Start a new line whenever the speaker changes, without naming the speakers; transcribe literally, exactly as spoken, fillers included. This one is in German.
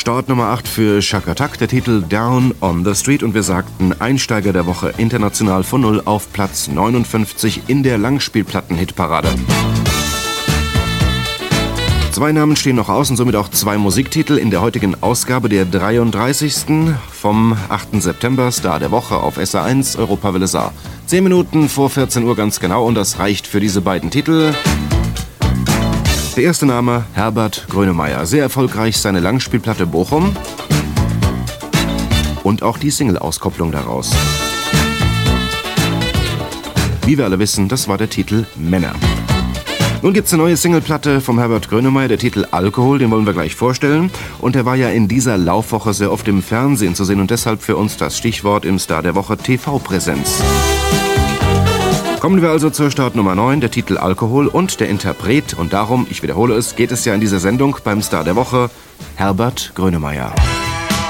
Start Nummer acht für Chaka Tak, der Titel Down on the Street. Und wir sagten Einsteiger der Woche, international von null auf Platz neunundfünfzig in der Langspielplatten-Hitparade. Zwei Namen stehen noch aus und somit auch zwei Musiktitel in der heutigen Ausgabe, der dreiunddreißigsten vom achten September, Star der Woche auf S R eins, Europawelle Saar. Zehn Minuten vor vierzehn Uhr ganz genau und das reicht für diese beiden Titel. Der erste Name, Herbert Grönemeyer. Sehr erfolgreich seine Langspielplatte Bochum und auch die Single-Auskopplung daraus. Wie wir alle wissen, das war der Titel Männer. Nun gibt's eine neue Singleplatte vom Herbert Grönemeyer, der Titel Alkohol, den wollen wir gleich vorstellen. Und er war ja in dieser Laufwoche sehr oft im Fernsehen zu sehen und deshalb für uns das Stichwort im Star der Woche T V-Präsenz. Kommen wir also zur Start Nummer neun, der Titel Alkohol und der Interpret. Und darum, ich wiederhole es, geht es ja in dieser Sendung beim Star der Woche, Herbert Grönemeyer.